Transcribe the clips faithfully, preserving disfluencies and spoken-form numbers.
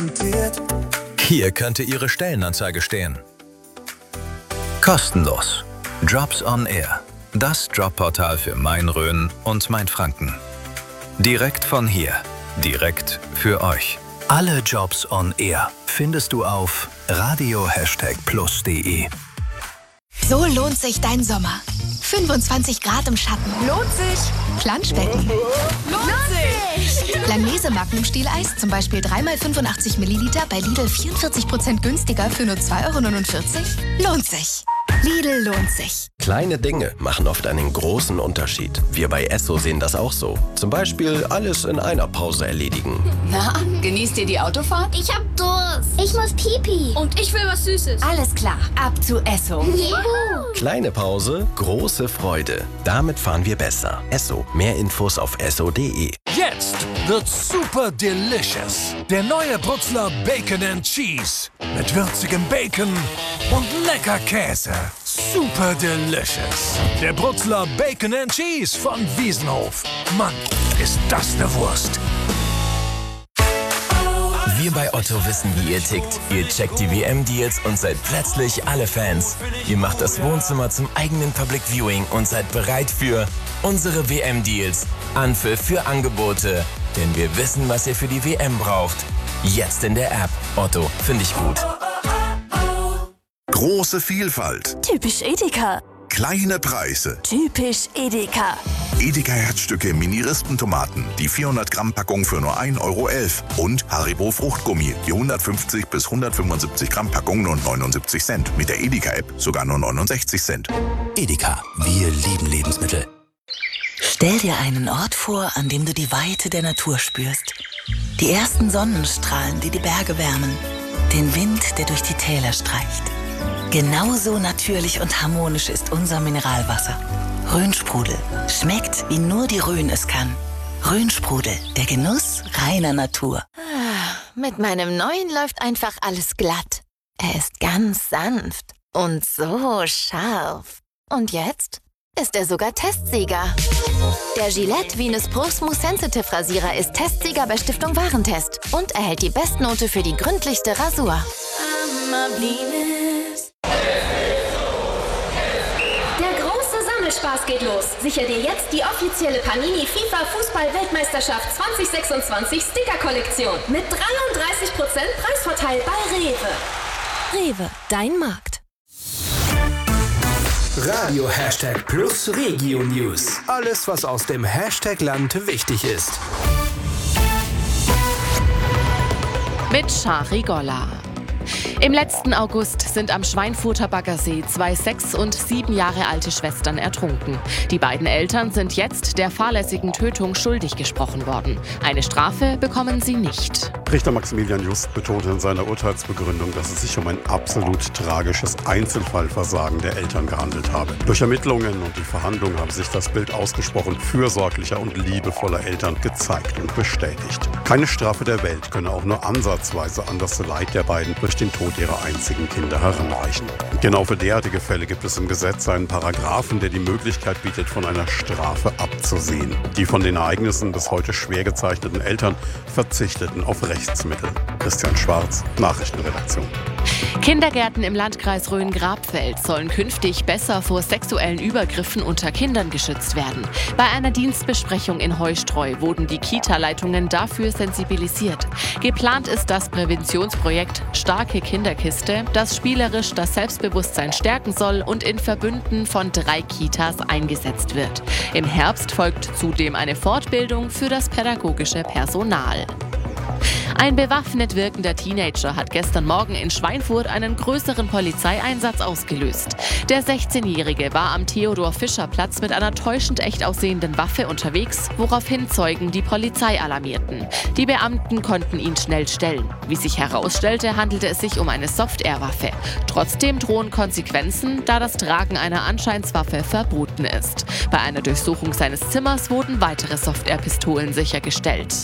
präsentiert. Hier könnte Ihre Stellenanzeige stehen. Kostenlos. Jobs on Air. Das Jobportal für Main-Rhön und Main-Franken. Direkt von hier. Direkt für euch. Alle Jobs on Air findest du auf radio plus punkt de. So lohnt sich dein Sommer. fünfundzwanzig Grad im Schatten. Lohnt sich. Planschbecken. Lohnt sich. Langnese Magnum-Stieleis, zum Beispiel drei mal fünfundachtzig Milliliter bei Lidl vierundvierzig Prozent günstiger für nur zwei Euro neunundvierzig. Lohnt sich. Lidl lohnt sich. Kleine Dinge machen oft einen großen Unterschied. Wir bei Esso sehen das auch so. Zum Beispiel alles in einer Pause erledigen. Na, genießt ihr die Autofahrt? Ich hab Durst. Ich muss Pipi. Und ich will was Süßes. Alles klar, ab zu Esso. Juhu. Kleine Pause, große Freude. Damit fahren wir besser. Esso. Mehr Infos auf esso punkt de. Jetzt wird super delicious. Der neue Brutzler Bacon and Cheese. Mit würzigem Bacon und lecker Käse. Super delicious. Der Brutzler Bacon and Cheese von Wiesenhof. Mann, ist das eine Wurst. Wir bei Otto wissen, wie ihr tickt. Ihr checkt die W M-Deals und seid plötzlich alle Fans. Ihr macht das Wohnzimmer zum eigenen Public Viewing und seid bereit für unsere W M-Deals. Anpfiff für Angebote. Denn wir wissen, was ihr für die W M braucht. Jetzt in der App. Otto, finde ich gut. Große Vielfalt. Typisch Edeka. Kleine Preise. Typisch Edeka. Edeka Herzstücke Mini-Rispentomaten, die vierhundert Gramm Packung für nur ein Euro elf. Und Haribo Fruchtgummi, die hundertfünfzig bis hundertfünfundsiebzig Gramm Packung nur neunundsiebzig Cent. Mit der Edeka-App sogar nur neunundsechzig Cent. Edeka, wir lieben Lebensmittel. Stell dir einen Ort vor, an dem du die Weite der Natur spürst. Die ersten Sonnenstrahlen, die die Berge wärmen. Den Wind, der durch die Täler streicht. Genauso natürlich und harmonisch ist unser Mineralwasser. Rhönsprudel. Schmeckt, wie nur die Rhön es kann. Rhönsprudel, der Genuss reiner Natur. Ah, mit meinem neuen läuft einfach alles glatt. Er ist ganz sanft und so scharf. Und jetzt ist er sogar Testsieger. Der Gillette Venus Pro Smooth Sensitive Rasierer ist Testsieger bei Stiftung Warentest und erhält die Bestnote für die gründlichste Rasur. Der große Sammelspaß geht los. Sicher dir jetzt die offizielle Panini FIFA Fußball-Weltmeisterschaft zwanzig sechsundzwanzig Sticker-Kollektion mit dreiunddreißig Prozent Preisvorteil bei Rewe. Rewe, dein Markt. Radio Hashtag Plus Regio News. Alles, was aus dem Hashtag-Land wichtig ist. Mit Shari Golla. Im letzten August sind am Schweinfurter Baggersee zwei sechs und sieben Jahre alte Schwestern ertrunken. Die beiden Eltern sind jetzt der fahrlässigen Tötung schuldig gesprochen worden. Eine Strafe bekommen sie nicht. Richter Maximilian Just betonte in seiner Urteilsbegründung, dass es sich um ein absolut tragisches Einzelfallversagen der Eltern gehandelt habe. Durch Ermittlungen und die Verhandlungen habe sich das Bild ausgesprochen fürsorglicher und liebevoller Eltern gezeigt und bestätigt. Keine Strafe der Welt könne auch nur ansatzweise an das Leid der beiden durch den Tod ihrer einzigen Kinder heranreichen. Genau für derartige Fälle gibt es im Gesetz einen Paragraphen, der die Möglichkeit bietet, von einer Strafe abzusehen. Die von den Ereignissen bis heute schwer gezeichneten Eltern verzichteten auf Rechtsmittel. Christian Schwarz, Nachrichtenredaktion. Kindergärten im Landkreis Rhön-Grabfeld sollen künftig besser vor sexuellen Übergriffen unter Kindern geschützt werden. Bei einer Dienstbesprechung in Heustreu wurden die Kita-Leitungen dafür sensibilisiert. Geplant ist das Präventionsprojekt Starke Kinderkiste, das spielerisch das Selbstbewusstsein stärken soll und in Verbünden von drei Kitas eingesetzt wird. Im Herbst folgt zudem eine Fortbildung für das pädagogische Personal. Ein bewaffnet wirkender Teenager hat gestern Morgen in Schweinfurt einen größeren Polizeieinsatz ausgelöst. Der sechzehnjährige war am Theodor-Fischer-Platz mit einer täuschend echt aussehenden Waffe unterwegs, woraufhin Zeugen die Polizei alarmierten. Die Beamten konnten ihn schnell stellen. Wie sich herausstellte, handelte es sich um eine Soft-Air-Waffe. Trotzdem drohen Konsequenzen, da das Tragen einer Anscheinswaffe verboten ist. Bei einer Durchsuchung seines Zimmers wurden weitere Soft-Air-Pistolen sichergestellt.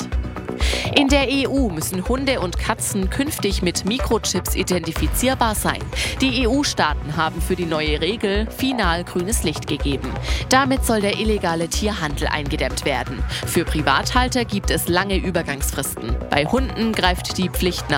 In der E U müssen Hunde und Katzen künftig mit Mikrochips identifizierbar sein. Die E U-Staaten haben für die neue Regel final grünes Licht gegeben. Damit soll der illegale Tierhandel eingedämmt werden. Für Privathalter gibt es lange Übergangsfristen. Bei Hunden greift die Pflicht nach